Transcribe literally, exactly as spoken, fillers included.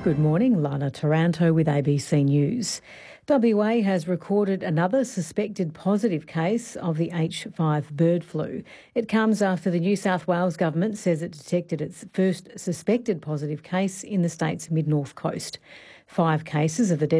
Good morning, Lana Taranto with A B C News. W A has recorded another suspected positive case of the H five bird flu. It comes after the New South Wales government says it detected its first suspected positive case in the state's mid-north coast. Five cases of the